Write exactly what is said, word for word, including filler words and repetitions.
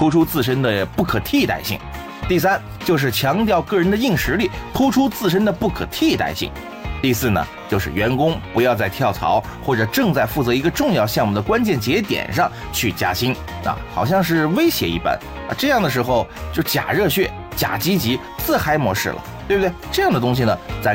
突出自身的不可替代性；第三就是强调个人的硬实力，突出自身的不可替代性；第四呢，就是员工不要在跳槽或者正在负责一个重要项目的关键节点上去加薪啊，好像是威胁一般啊。这样的时候就假热血、假积极、自嗨模式了，对不对？这样的东西呢，咱